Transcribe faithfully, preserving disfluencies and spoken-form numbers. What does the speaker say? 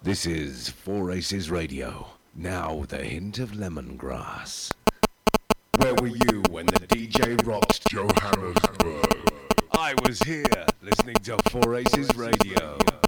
This is Four Aces Radio. Now with a hint of lemongrass. Where were you when the D J rocked Johannesburg? I was here listening to Four Aces Radio.